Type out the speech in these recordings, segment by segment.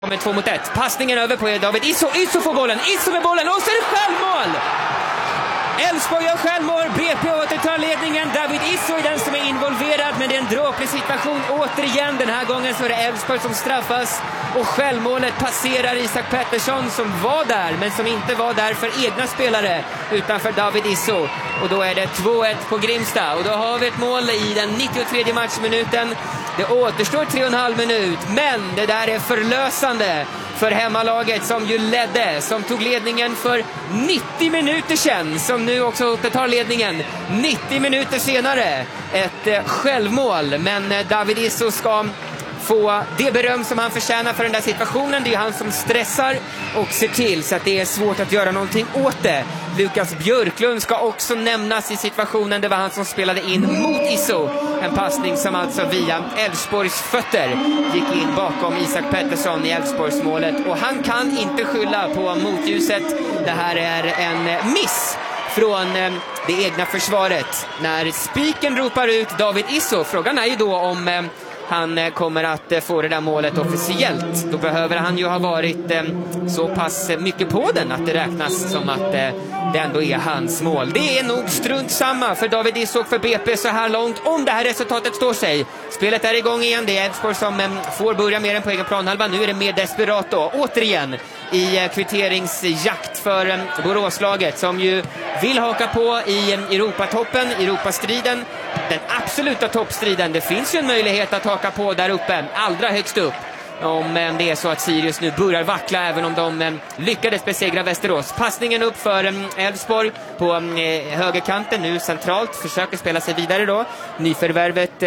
Med 2 mot 1. Passningen över på David Isso. Isso får bollen. Isso med bollen. Och så är det självmål! Elfsborg gör självmål. BP återtar ledningen. David Isso är den som är involverad. Men det är en dråplig situation återigen. Den här gången så är det Elfsborg som straffas. Och självmålet passerar Isak Pettersson som var där. Men som inte var där för egna spelare. Utan för David Isso. Och då är det 2-1 på Grimsta. Och då har vi ett mål i den 93:e matchminuten. Det återstår 3,5 minut. Men det där är förlösande för hemmalaget som ju ledde. Som tog ledningen för 90 minuter sedan. Som nu också återtar ledningen 90 minuter senare. Ett självmål. Men David Isso ska få det beröm som han förtjänar för den där situationen. Det är han som stressar och ser till så att det är svårt att göra någonting åt det. Lukas Björklund ska också nämnas i situationen. Det var han som spelade in mot Isso. En passning som alltså via Elfsborgs fötter gick in bakom Isak Pettersson i Elfsborgs målet. Och han kan inte skylla på motljuset. Det här är en miss från det egna försvaret. När spiken ropar ut David Isso. Frågan är ju då om han kommer att få det där målet officiellt. Då behöver han ju ha varit så pass mycket på den att det räknas som att det ändå är hans mål. Det är nog strunt samma för David Isso och för BP så här långt om det här resultatet står sig. Spelet är igång igen. Det är Elfsborg som får börja mer än på egen planhalva. Nu är det mer desperat då. Återigen i kvitteringsjakt för Boråslaget som ju vill haka på i Europatoppen, Europastriden. Den absoluta toppstriden. Det finns ju en möjlighet att haka på där uppe, allra högst upp. Om det är så att Sirius nu börjar vackla även om de lyckades besegra Västerås. Passningen upp för Elfsborg på högerkanten nu centralt. Försöker spela sig vidare då. Nyförvärvet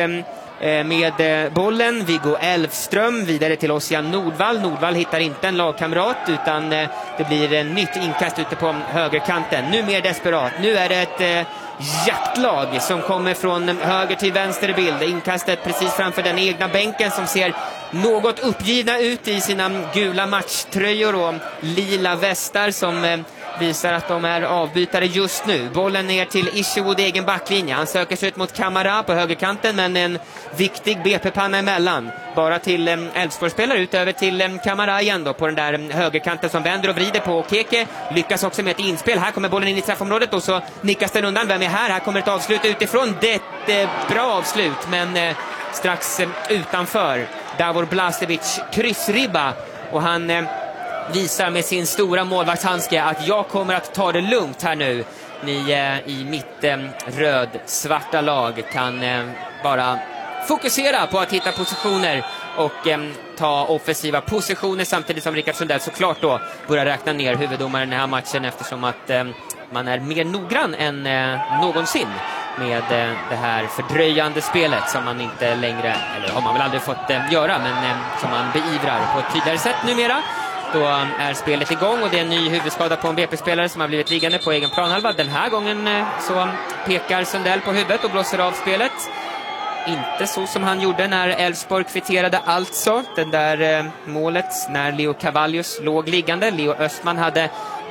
med bollen. Viggo Elfström vidare till Ossian Nordvall. Nordvall hittar inte en lagkamrat utan det blir en nytt inkast ute på högerkanten. Nu mer desperat. Nu är det ett jaktlag som kommer från höger till vänster i bild. Inkastet precis framför den egna bänken som ser något uppgivna ut i sina gula matchtröjor och lila västar som visar att de är avbytare just nu. Bollen ner till Isherwood egen backlinje. Han söker sig ut mot Kamara på högerkanten men en viktig BP-panna emellan. Bara till Elfsborg-spelare ut över till Kamara igen då på den där högerkanten som vänder och vrider på. Keke lyckas också med ett inspel. Här kommer bollen in i straffområdet och så nickas den undan. Vem är här? Här kommer ett avslut utifrån. Det är ett bra avslut men strax utanför. Davor Blasevic kryssribba och han visar med sin stora målvaktshandske att jag kommer att ta det lugnt här nu. Ni i mitt röd-svarta lag kan bara fokusera på att hitta positioner och ta offensiva positioner samtidigt som Rickard Sundell såklart då börjar räkna ner huvuddomaren i den här matchen eftersom att man är mer noggrann än någonsin med det här fördröjande spelet som man inte längre, eller har man väl aldrig fått göra, men som man beivrar på ett tydligare sätt numera. Då är spelet igång och det är en ny huvudskada på en BP-spelare som har blivit liggande på egen planhalva. Den här gången så pekar Sundell på huvudet och blåser av spelet. Inte så som han gjorde när Elfsborg kvitterade alltså. Den där målet när Leo Cavallius låg liggande. Leo Östman hade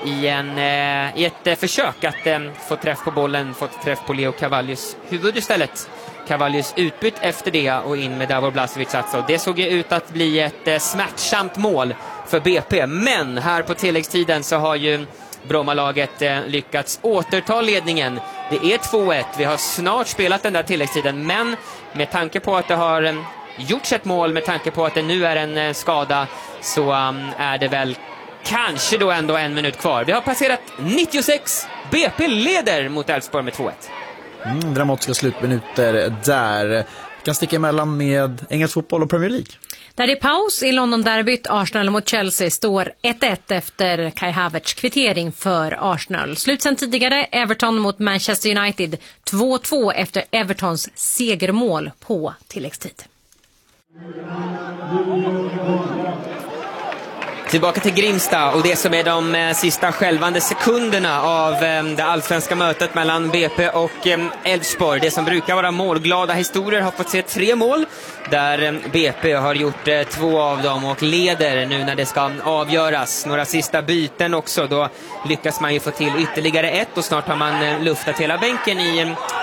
i ett försök att få träff på bollen fått träff på Leo Cavallius huvud istället. Cavallius utbytt efter det och in med Davor Blasevic alltså. Det såg ju ut att bli ett smärtsamt mål för BP. Men här på tilläggstiden så har ju Brommalaget lyckats återta ledningen. Det är 2-1. Vi har snart spelat den där tilläggstiden. Men med tanke på att det har gjorts ett mål, med tanke på att det nu är en skada, så är det väl kanske då ändå 1 minut kvar. Vi har passerat 96. BP leder mot Elfsborg med 2-1. Dramatiska slutminuter där. Kan sticka emellan med engelsk fotboll och Premier League. Där det är paus i London-derbyt Arsenal mot Chelsea står 1-1 efter Kai Havertz kvittering för Arsenal. Slut sen tidigare Everton mot Manchester United 2-2 efter Evertons segermål på tilläggstid. Tillbaka till Grimsta och det som är de sista skälvande sekunderna av det allsvenska mötet mellan BP och Elfsborg. Det som brukar vara målglada historier har fått se 3 mål där BP har gjort 2 av dem och leder nu när det ska avgöras. Några sista byten också, då lyckas man ju få till ytterligare 1 och snart har man luftat hela bänken i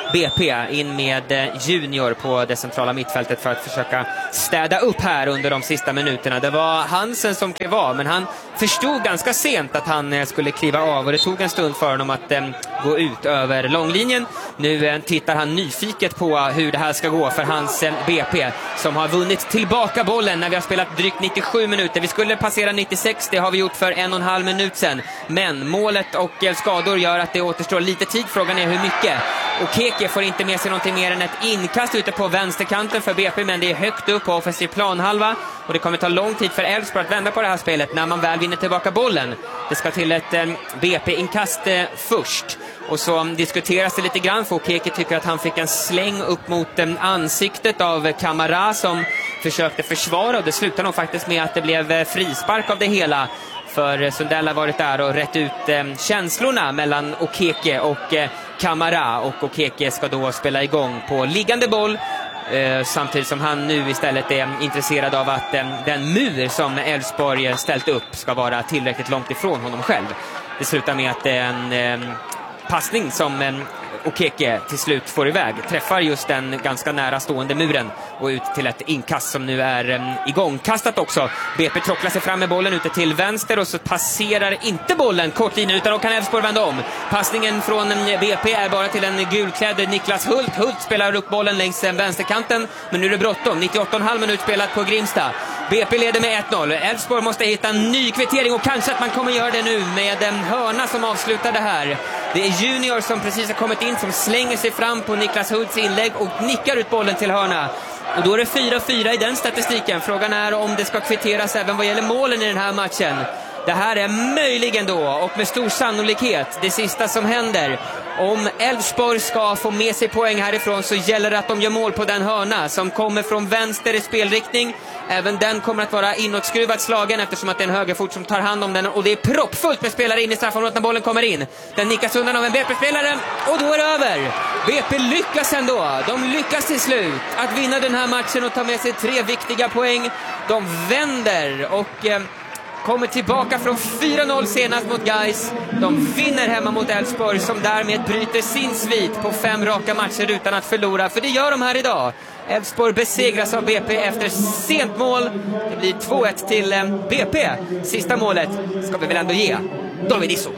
BP in med Junior på det centrala mittfältet för att försöka städa upp här under de sista minuterna. Det var Hansen som klev av, men han förstod ganska sent att han skulle kliva av och det tog en stund för honom att gå ut över långlinjen. Nu tittar han nyfiket på hur det här ska gå för hans BP som har vunnit tillbaka bollen när vi har spelat drygt 97 minuter. Vi skulle passera 96, det har vi gjort för 1,5 minut sedan. Men målet och skador gör att det återstår lite tid. Frågan är hur mycket. Och Keke får inte med sig någonting mer än ett inkast ute på vänsterkanten för BP, men det är högt upp på offensiv planhalva och det kommer ta lång tid för Elfsborg att vända på det här spelet när man väl vinner tillbaka bollen. Det ska till ett BP-inkast först. Och så diskuteras det lite grann för Keke tycker att han fick en släng upp mot ansiktet av Kamara som försökte försvara, och det slutade nog faktiskt med att det blev frispark av det hela. För Sundell har varit där och rätt ut känslorna mellan Okeke och Kamara, och Okeke ska då spela igång på liggande boll samtidigt som han nu istället är intresserad av att den mur som Elfsborg ställt upp ska vara tillräckligt långt ifrån honom själv. Det slutar med att en passning som Okeke till slut får iväg träffar just den ganska nära stående muren och ut till ett inkast som nu är igångkastat också. BP trocklar sig fram med bollen ute till vänster och så passerar inte bollen kortlinjen utan då kan Elfsborg vända om. Passningen från BP är bara till en gulklädd Niklas Hult. Hult spelar upp bollen längs vänsterkanten, men nu är det bråttom. 98,5 minut spelat på Grimsta. BP leder med 1-0. Elfsborg måste hitta en ny kvittering och kanske att man kommer göra det nu med en hörna som avslutar det här. Det är Junior som precis har kommit in som slänger sig fram på Niklas Hults inlägg och nickar ut bollen till hörna. Och då är det 4-4 i den statistiken. Frågan är om det ska kvitteras även vad gäller målen i den här matchen. Det här är möjligen då och med stor sannolikhet det sista som händer. Om Elfsborg ska få med sig poäng härifrån så gäller det att de gör mål på den hörna som kommer från vänster i spelriktning. Även den kommer att vara inåtskruvat slagen eftersom att det är en högerfot som tar hand om den. Och det är proppfullt med spelare in i straffområdet när bollen kommer in. Den nickas undan av en BP-spelare och då är det över. BP lyckas ändå. De lyckas till slut att vinna den här matchen och ta med sig 3 viktiga poäng. De vänder och kommer tillbaka från 4-0 senast mot Gais. De vinner hemma mot Elfsborg som därmed bryter sin svit på 5 raka matcher utan att förlora. För det gör de här idag. Elfsborg besegras av BP efter sent mål. Det blir 2-1 till BP. Sista målet ska vi väl ändå ge David Isso.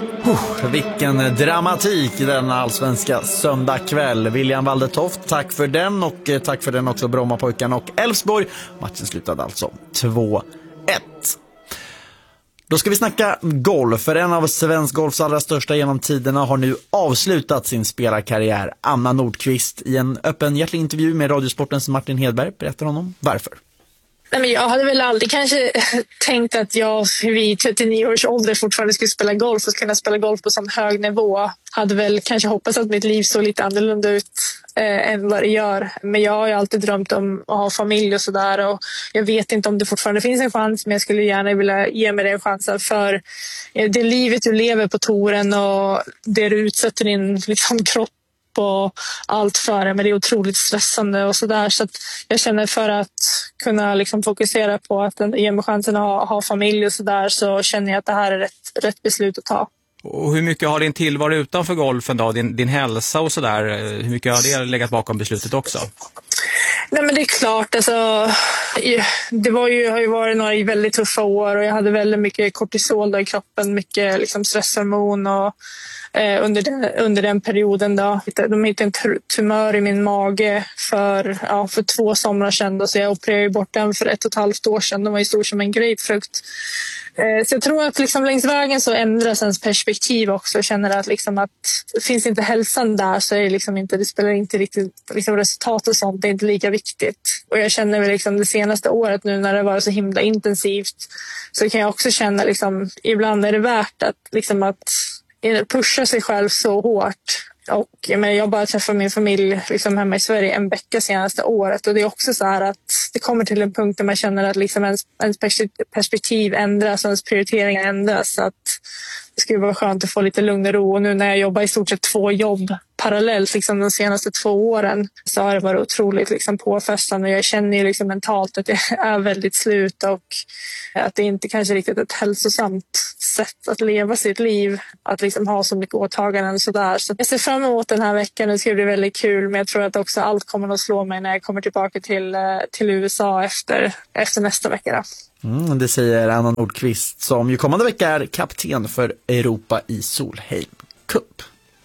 Vilken dramatik den allsvenska söndagkväll. William Waldetoft, tack för den och tack för den också Brommapojkarna och Elfsborg. Matchen slutade alltså 2-1. Då ska vi snacka golf, för en av svensk golfs allra största genom tiderna har nu avslutat sin spelarkarriär. Anna Nordqvist i en öppenhjärtig intervju med Radiosportens Martin Hedberg berättar honom varför. Nej, men jag hade väl aldrig kanske tänkt att jag vid 39 års ålder fortfarande skulle spela golf och kunna spela golf på sån hög nivå. Hade väl kanske hoppats att mitt liv såg lite annorlunda ut än vad det gör. Men jag har ju alltid drömt om att ha familj och sådär. Och jag vet inte om det fortfarande finns en chans, men jag skulle gärna vilja ge mig den chansen. För det livet du lever på touren och det du utsätter din liksom, kropp och allt för det, men det är otroligt stressande och sådär. Så att jag känner för att kunna liksom fokusera på att ge mig chansen att ha familj och sådär, så känner jag att det här är rätt beslut att ta. Och hur mycket har din tillvaro utanför golfen då? Din hälsa och sådär, hur mycket har det legat bakom beslutet också? Nej, men det är klart, alltså, det har ju varit några väldigt tuffa år och jag hade väldigt mycket kortisol i kroppen, mycket liksom stresshormon och under den perioden då. De hittade en tumör i min mage för 2 somrar sedan då, så jag opererade bort den för 1,5 år sedan. Den var ju stor som en grapefrukt. Så jag tror att liksom längs vägen så ändras ens perspektiv också. Jag känner att, liksom att finns inte hälsan där så är det, liksom inte, det spelar inte riktigt liksom resultat och sånt. Det är inte lika viktigt. Och jag känner väl liksom det senaste året nu när det var så himla intensivt, så kan jag också känna liksom, ibland är det värt att, liksom att pusha sig själv så hårt. Och jag bara träffar min familj liksom hemma i Sverige en vecka senaste året, och det är också så här att det kommer till en punkt där man känner att liksom ens perspektiv ändras och ens prioriteringar ändras, så att det skulle vara skönt att få lite lugn och ro. Och nu när jag jobbar i stort sett 2 jobb parallellt liksom de senaste 2 åren så har det varit otroligt liksom påfrestande. Jag känner ju liksom mentalt att jag är väldigt slut och att det inte kanske riktigt är ett hälsosamt sätt att leva sitt liv, att liksom ha så mycket åtaganden sådär. Så jag ser fram emot den här veckan, det ska bli väldigt kul, men jag tror att också allt kommer att slå mig när jag kommer tillbaka till USA efter nästa vecka då. Det säger Anna Nordqvist som ju kommande vecka är kapten för Europa i Solheim Cup.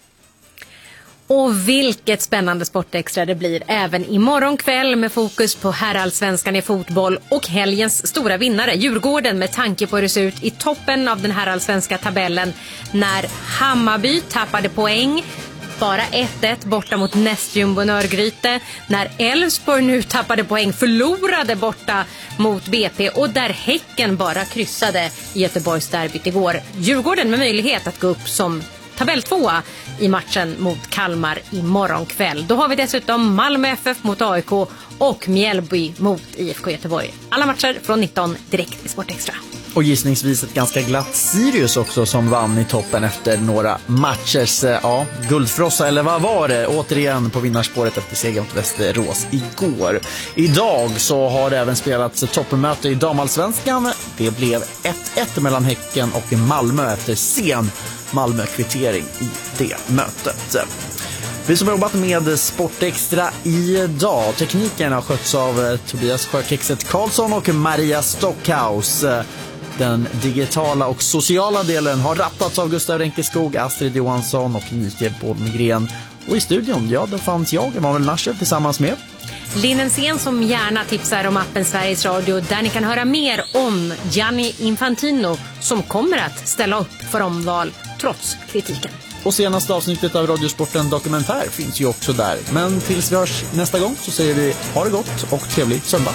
Och vilket spännande sportextra det blir även imorgon kväll med fokus på herrallsvenskan i fotboll och helgens stora vinnare Djurgården med tanke på hur det ser ut i toppen av den herrallsvenska tabellen när Hammarby tappade poäng. Bara 1-1 borta mot nästjumbo Örgryte. När Elfsborg nu tappade poäng, förlorade borta mot BP och där Häcken bara kryssade i Göteborgsderbyt igår. Djurgården med möjlighet att gå upp som tabell 2 i matchen mot Kalmar imorgon kväll. Då har vi dessutom Malmö FF mot AIK och Mjällby mot IFK Göteborg. Alla matcher från 19 direkt i Sportextra. Och gissningsvis ett ganska glatt Sirius också som vann i toppen efter några matchers guldfrossa, eller vad var det? Återigen på vinnarspåret efter segern mot Västerås igår. Idag så har det även spelats toppmöte i damallsvenskan. Det blev 1-1 mellan Häcken och Malmö efter sen Malmö-kvittering i det mötet. Vi som har jobbat med Sportextra idag. Tekniken har skötts av Tobias Sjökexet Karlsson och Maria Stockhaus. Den digitala och sociala delen har rattats av Gustav Renkeskog, Astrid Johansson och Nike Bolmgren. Och i studion, då fanns jag, Emanuel Nascher, tillsammans med Linnen Sen som gärna tipsar om appen Sveriges Radio där ni kan höra mer om Gianni Infantino som kommer att ställa upp för omval trots kritiken. Och senaste avsnittet av Radiosporten Dokumentär finns ju också där. Men tills vi hörs nästa gång så säger vi ha det gott och trevlig söndag.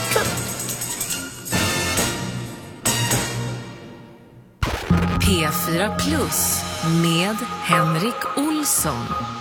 P4 Plus med Henrik Olsson.